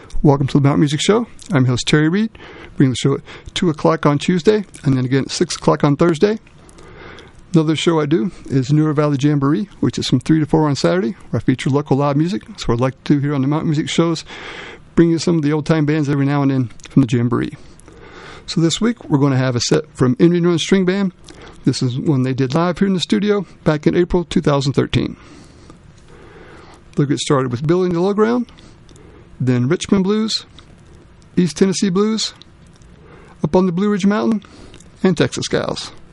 Welcome to the Mountain Music Show. I'm your host Terry Reed, bringing the show at 2 o'clock on Tuesday and then again at 6 o'clock on Thursday. Another show I do is Newer Valley Jamboree, which is from 3 to 4 on Saturday, where I feature local live music. So what I'd like to do here on the Mountain Music Shows, bring you some of the old-time bands every now and then from the Jamboree. So this week, we're going to have a set from Indian Run String Band. This is one they did live here in the studio back in April 2013. They'll get started with Billy in the Low Ground, then Richmond Blues, East Tennessee Blues, Up on the Blue Ridge Mountain, and Texas Gals.